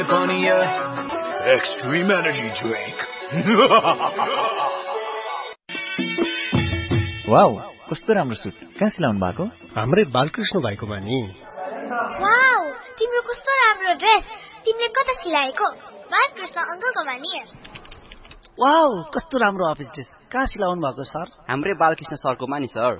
Extreme energy drink. Wow, कस्तो राम्रो suit. कहाँ सिलाउनु भएको? हाम्रै बालकृष्ण भाइकोमा नि। वाउ, तिम्रो कस्तो राम्रो ड्रेस। तिमीले कता सिलाएको? बालकृष्ण अंकलकोमा नि। वाउ, कस्तो राम्रो अफिस ड्रेस। कहाँ सिलाउनु भएको सर? हाम्रै बालकृष्ण सरकोमा नि सर।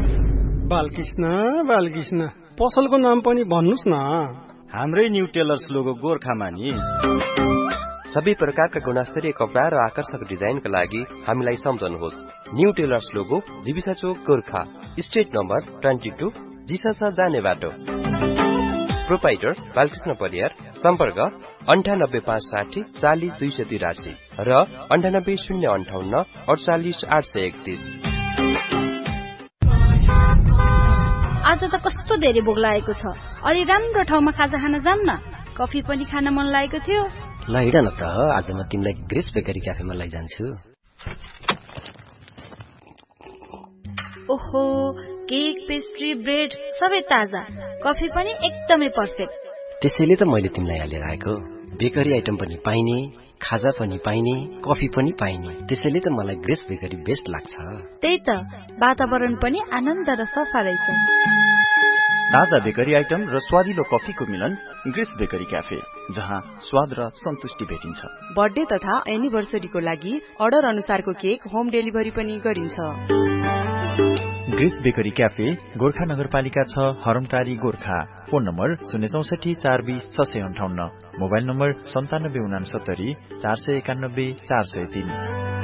बालकृष्ण पसलको नाम पनि भन्नुस् न। हाम्रै न्यू टेलर्स लोगो गोर्खामा नि। सबै प्रकारका गुणस्तरीय कपडा र आकर्षक डिजाइनका लागि हामीलाई सम्झनुहोस्। न्यू टेलर्स लोगो जीविसा चोक गोर्खा, स्ट्रिट नम्बर 22, जिसासा जाने बाटो। प्रोपाइटर बालकृष्ण परियार। सम्पर्क 98560 40283 र 98058 48831। आज त कस्तो धेरै भोक लागेको छ। अलि राम्रो ठाउँमा खाजा खान जाम न। कफी पनि खान मन लागेको थियो। ल हिँड न त, आज म तिमीलाई ग्रेस बेकरी क्याफेमा लैजान्छु। ओहो, केक, पेस्ट्री, ब्रेड सबै ताजा। कफी पनि एकदमै पर्फेक्ट। त्यसैले त मैले तिमीलाई यहाँ लिएर आएको। बेकरी आइटम पनि पाइने, खाजा पनि पाइने, कफी पनि पाइने। त्यसैले त मलाई ग्रेस बेकरी बेस्ट लाग्छ। त्यही त, वातावरण पनि आनन्द र सफा रहेछ। ताजा बेकरी आइटम र स्वादिलो कफीको मिलन ग्रेस बेकरी क्याफे, जहाँ स्वाद र सन्तुष्टि भेटिन्छ। बर्थडे तथा एनिभर्सरीको लागि अर्डर अनुसारको केक होम डेलिभरी पनि गरिन्छ। ग्रेस बेकरी क्याफे, गोर्खा नगरपालिका 6, हरमटारी Gorkha. Phone number 064 420 658, mobile number 9769 491 403।